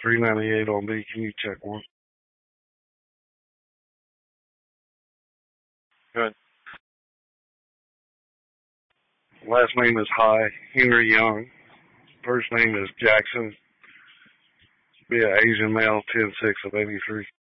398 on B. Can you check one? Good. Last name is Henry Young. First name is Jackson. Be an Asian male, 10-6 of 83.